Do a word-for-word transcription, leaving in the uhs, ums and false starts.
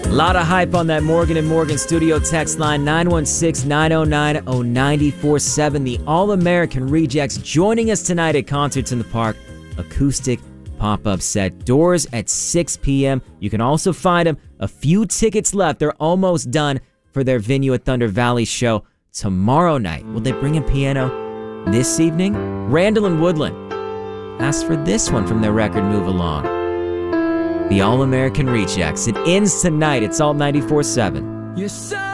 A lot of hype on that Morgan and Morgan studio text line, nine one six, nine oh nine, oh nine four seven. The All-American Rejects joining us tonight at Concerts in the Park. Acoustic pop-up set. Doors at six p m You can also find them. A few tickets left. They're almost done for their venue at Thunder Valley show tomorrow night. Will they bring in piano this evening? Randall and Woodland asked for this one from their record Move Along. The All-American Rejects. It ends tonight. It's Alt ninety-four seven.